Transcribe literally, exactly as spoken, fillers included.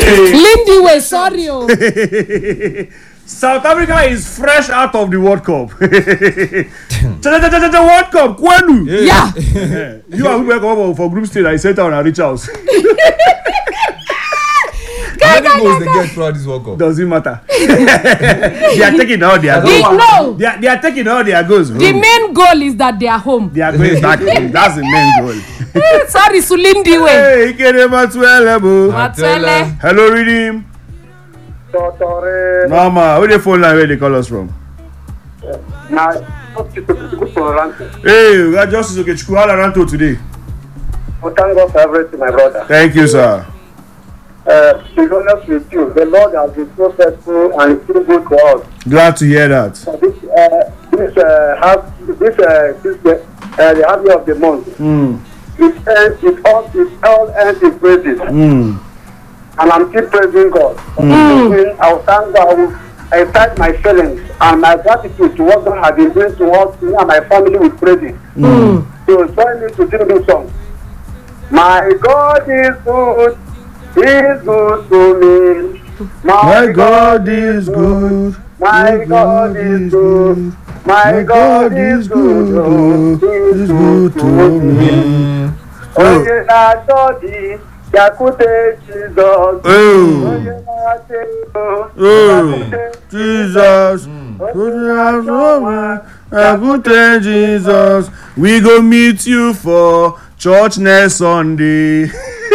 Lindy way, sorry. Oh. South Africa is fresh out of the World Cup. The World Cup, Kwenu. Yeah. You are we go for group stage. I set down at Rich House. How many goals they get throughout this World Cup? Doesn't matter. They are taking all their goals. No. They are, they are taking all their goals. Home. The main goal is that they are home. They are going back home. That's the main goal. Sorry, Sulindi way. Hey, Ikere Matuele. Matele. Hello, Redeem. Mama, where the phone line where they call us from? Hey, we are just okay. Chukwala Ranto today. Thank God for everything, my brother. Thank you, sir. Uh, to be honest with you, the Lord has been so faithful and so good to us. Glad to hear that. Uh, this uh, this uh, half this uh, this uh, the half year of the month. Mm. It ends. It all it all ends in praises. Mm. And I'm still praising God. Mm. I will thank God. I will excite my feelings and my gratitude to what God has been doing towards me and my family with praising. Mm. So join me to sing this song. My God is good. He is good to me. My, My God is good. My God is good. My God is good. Oh, He is good to me. Oh, yeah, I saw thee. Yakute Jesus. Oh, oh, Jesus. Yakute Jesus. We go meet you for church next Sunday.